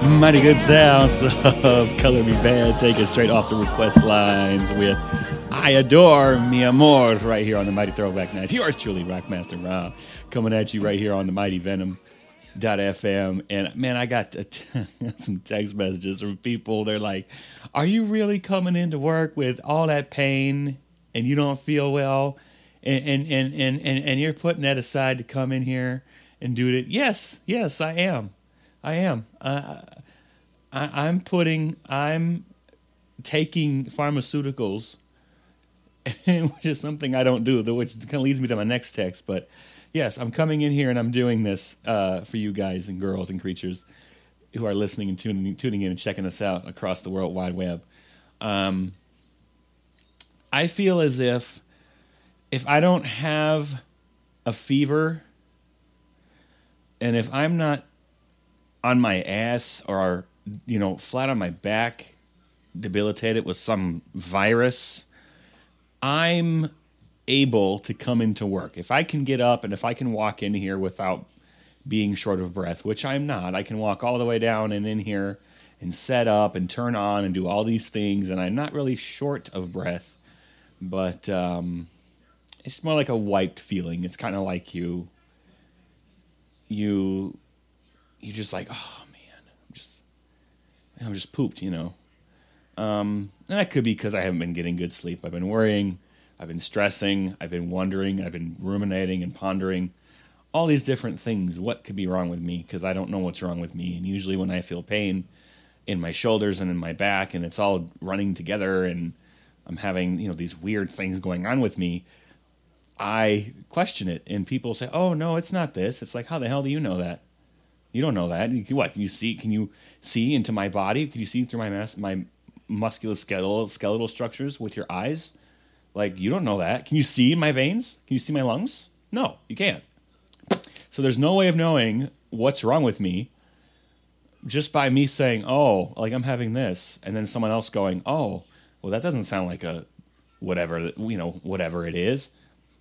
Mighty good sounds of Color Me Bad, taken straight off the request lines with I Adore Mi Amor right here on the Mighty Throwback Nights. Yours truly, Rockmaster Rob, coming at you right here on the Mighty Venom.fm. And man, I got some text messages from people. They're like, are you really coming into work with all that pain and you don't feel well? And you're putting that aside to come in here and do it? Yes, I am. I'm taking pharmaceuticals, which is something I don't do, which kind of leads me to my next text. But yes, I'm coming in here and I'm doing this for you guys and girls and creatures who are listening and tuning in and checking us out across the World Wide Web. I feel as if I don't have a fever and if I'm not on my ass or, flat on my back, debilitated with some virus, I'm able to come into work. If I can get up and if I can walk in here without being short of breath, which I'm not, I can walk all the way down and in here and set up and turn on and do all these things, and I'm not really short of breath, but it's more like a wiped feeling. It's kind of like you just like, oh man, I'm just pooped, And that could be because I haven't been getting good sleep. I've been worrying, I've been stressing, I've been wondering, I've been ruminating and pondering all these different things. What could be wrong with me? Because I don't know what's wrong with me. And usually when I feel pain in my shoulders and in my back, and it's all running together, and I'm having these weird things going on with me, I question it. And people say, "Oh no, it's not this." It's like, how the hell do you know that? You don't know that. What can you see? Can you see into my body? Can you see through my musculoskeletal structures with your eyes? Like, you don't know that. Can you see my veins? Can you see my lungs? No, you can't. So there's no way of knowing what's wrong with me just by me saying, "Oh, like I'm having this," and then someone else going, "Oh, well, that doesn't sound like a whatever whatever it is."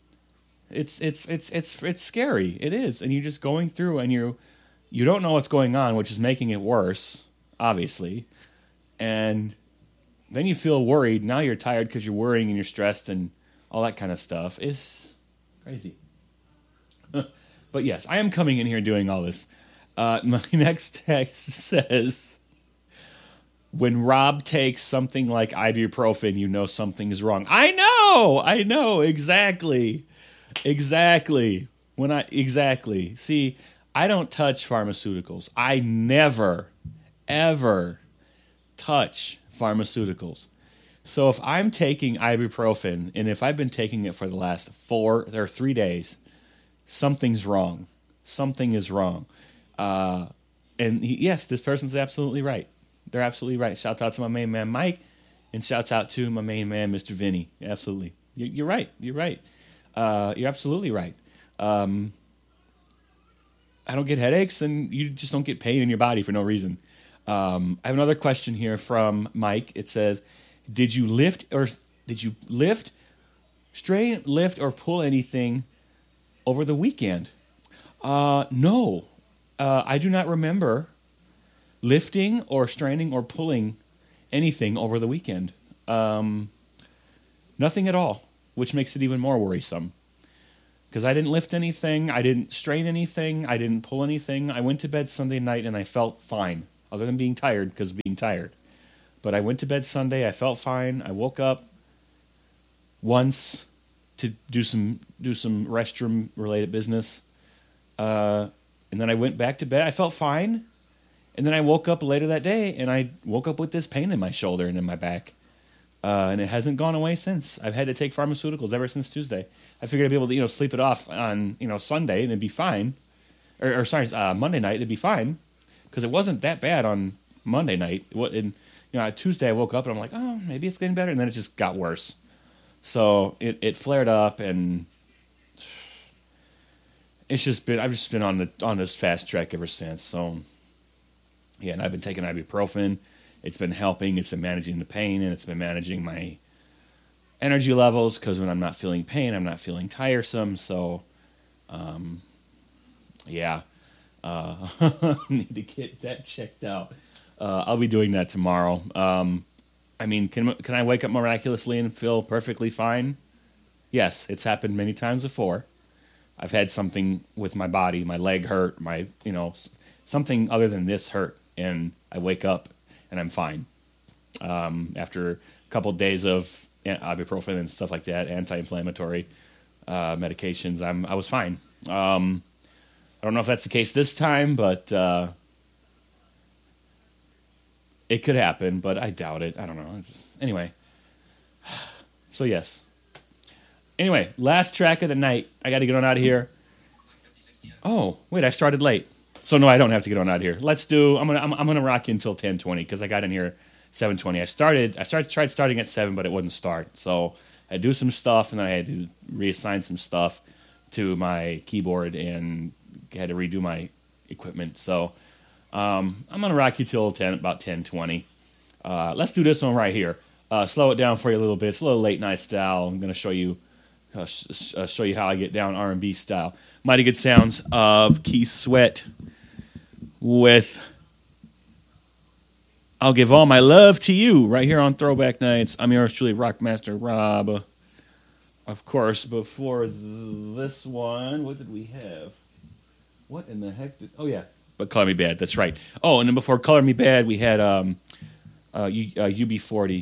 It's scary. It is, and you're just going through, and you don't know what's going on, which is making it worse, obviously. And then you feel worried. Now you're tired because you're worrying and you're stressed and all that kind of stuff. It's crazy. But yes, I am coming in here doing all this. My next text says, when Rob takes something like ibuprofen, you know something is wrong. I know, exactly. See, I don't touch pharmaceuticals. I never, ever touch pharmaceuticals. So if I'm taking ibuprofen, and if I've been taking it for the last 3 days, something's wrong. Something is wrong. Yes, this person's absolutely right. They're absolutely right. Shouts out to my main man, Mike, and shouts out to my main man, Mr. Vinny. Absolutely. You're right. You're absolutely right. I don't get headaches, and you just don't get pain in your body for no reason. I have another question here from Mike. It says, did you strain, lift, or pull anything over the weekend? No. I do not remember lifting or straining or pulling anything over the weekend. Nothing at all, which makes it even more worrisome. Because I didn't lift anything, I didn't strain anything, I didn't pull anything. I went to bed Sunday night and I felt fine, other than being tired because of being tired. But I went to bed Sunday, I felt fine. I woke up once to do some restroom related business. And then I went back to bed. I felt fine. And then I woke up later that day and I woke up with this pain in my shoulder and in my back. And it hasn't gone away since. I've had to take pharmaceuticals ever since Tuesday. I figured I'd be able to, sleep it off on, Sunday and it'd be fine. Monday night, it'd be fine. Because it wasn't that bad on Monday night. Tuesday I woke up and I'm like, oh, maybe it's getting better. And then it just got worse. So it flared up, and I've just been on this fast track ever since. So yeah, and I've been taking ibuprofen. It's been helping. It's been managing the pain, and it's been managing my energy levels, because when I'm not feeling pain, I'm not feeling tiresome. So yeah, Need to get that checked out. I'll be doing that tomorrow. I mean, can I wake up miraculously and feel perfectly fine? Yes, it's happened many times before. I've had something with my body, my leg hurt, something other than this hurt, and I wake up and I'm fine. After a couple days of ibuprofen and stuff like that, anti-inflammatory medications, I was fine. I don't know if that's the case this time, but it could happen, but I doubt it. I don't know. Anyway. So, yes. Anyway, last track of the night. I got to get on out of here. Oh, wait, I started late. So, no, I don't have to get on out of here. Let's do, I'm gonna rock you until 10:20 because I got in here 7:20. I tried starting at 7, but it wouldn't start. So, I had to do some stuff, and then I had to reassign some stuff to my keyboard and had to redo my equipment. So I'm going to rock you till about 10:20. Let's do this one right here. Slow it down for you a little bit. It's a little late night style. I'm going to show you how I get down R&B style. Mighty Good Sounds of Keith Sweat with I'll Give All My Love to You right here on Throwback Nights. I'm yours truly, Rockmaster Rob. Of course, before this one, what did we have? What in the heck did... Oh, yeah. But Color Me Bad, that's right. Oh, and then before Color Me Bad, we had UB40.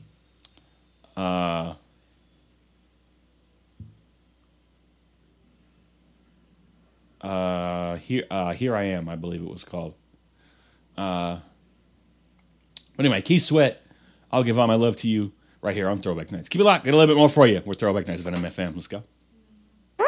Here I Am, I believe it was called. But anyway, Keith Sweat, I'll Give All My Love to You right here on Throwback Nights. Keep it locked. Get a little bit more for you. We're Throwback Nights of NMFM. Let's go.